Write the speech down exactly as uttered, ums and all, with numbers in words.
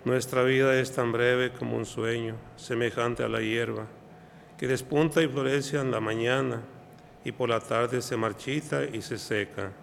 Nuestra vida es tan breve como un sueño, semejante a la hierba, que despunta y florece en la mañana, y por la tarde se marchita y se seca.